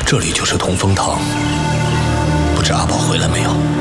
这里就是同风堂，不知阿宝回来没有？